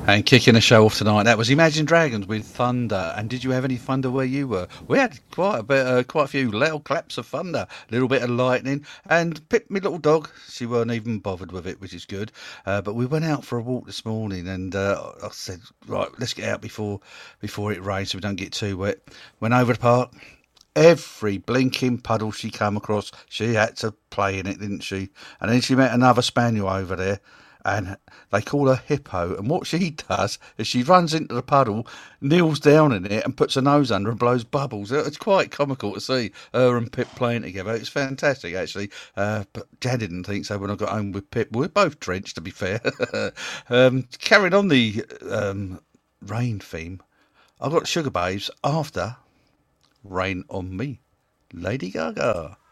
And kicking the show off tonight, that was Imagine Dragons with Thunder. And did you have any thunder where you were? We had quite a few little claps of thunder, a little bit of lightning, and Pip, my little dog, she weren't even bothered with it, which is good. But we went out for a walk this morning, and I said, right, let's get out before it rains, so we don't get too wet. Went over the park. Every blinking puddle she come across, she had to play in it, didn't she? And then she met another spaniel over there, and they call her Hippo. And what she does is she runs into the puddle, kneels down in it, and puts her nose under and blows bubbles. It's quite comical to see her and Pip playing together. It's fantastic, actually. But Jan didn't think so when I got home with Pip. We were both drenched, to be fair. Carrying on the rain theme, I got Sugar Babes after Rain on Me, Lady Gaga.